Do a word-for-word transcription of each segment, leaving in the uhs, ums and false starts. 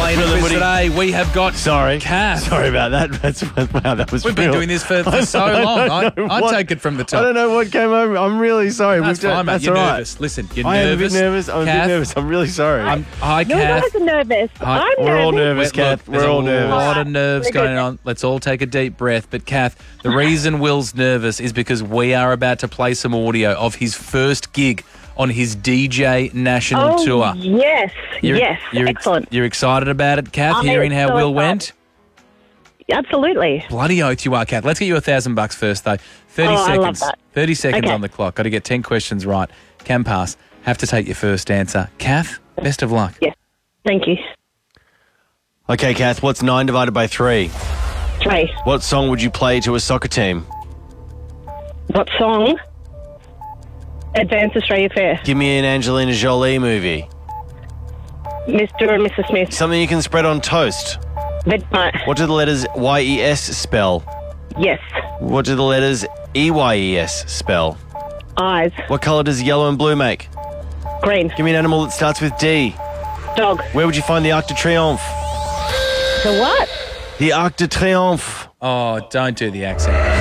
Playing Will with and us Woody. today, we have got Sorry. Kath. Sorry about that. That's, wow, that was We've been real. doing this for, for I so know- I long. I, don't know I what- take it from the top. I don't know what came over. I'm really sorry. That's We've done- fine, mate. That's You're all right. nervous. Listen, you're I am a nervous. bit nervous. I'm a Kath, bit nervous. I'm really sorry. I'm, hi, No, Kath. guys are nervous. Hi. I'm We're all nervous. nervous, Look, Kath. there's We're all a nervous. lot of nerves We're good. going on. Let's all take a deep breath. But, Kath, the reason Will's nervous is because we are about to play some audio of his first gig on his D J national Oh, tour. yes. You're, yes. You're, ex- Excellent. You're excited about it, Kath, I'm hearing how so Will excited. went? Absolutely. Bloody oath you are, Kath. Let's get you a thousand bucks first, though. thirty Oh, I love seconds. that. thirty seconds Okay. on the clock. Got to get ten questions right. Can pass. Have to take your first answer. Kath, best of luck. Yes. Thank you. Okay, Kath, what's nine divided by three? Three. What song would you play to a soccer team? What song? Advanced Australia Fair. Give me an Angelina Jolie movie. Mister and Missus Smith. Something you can spread on toast. Vegemite. What do the letters Y E S spell? Yes. What do the letters E Y E S spell? Eyes. What colour does yellow and blue make? Green. Give me an animal that starts with D. Dog. Where would you find the Arc de Triomphe? The what? The Arc de Triomphe. Oh, don't do the accent.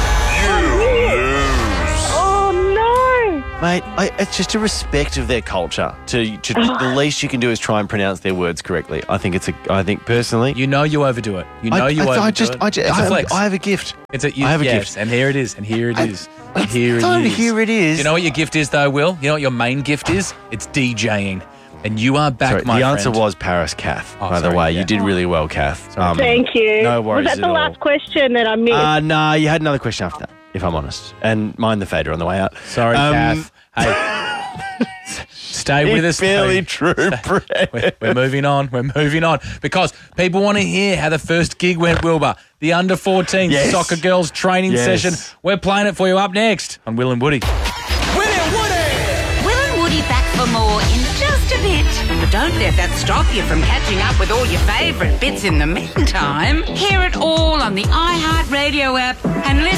Oh, no. Mate, I, it's just a respect of their culture. To, to the least you can do is try and pronounce their words correctly. I think it's a. I think personally, You know you overdo it. You know I, you I, overdo I just, it. I just, it's I a have, flex. I have a gift. It's a, you, I have a yes, gift. and here it is, and here it I- is, and here it Don't is. here it is. You know what your gift is, though, Will? You know what your main gift is? It's DJing, and you are back, Sorry, my the friend. answer was Paris, Kath. Oh, by the sorry, way, yeah. you did really well, Kath. Um, Thank you. No worries Was that the at all. last question that I missed? Uh, nah, you had another question after that, if I'm honest. And mind the fader on the way out. Sorry, Um, Kath. Hey, stay with us. Barely Hey. true, Brett. We're, we're moving on. We're moving on because people want to hear how the first gig went, Wilbur. The under fourteen Yes. soccer girls training Yes. session. We're playing it for you up next on Will and Woody. Will and Woody back for more in just a bit. But don't let that stop you from catching up with all your favourite bits in the meantime. Hear it all on the iHeartRadio app and listen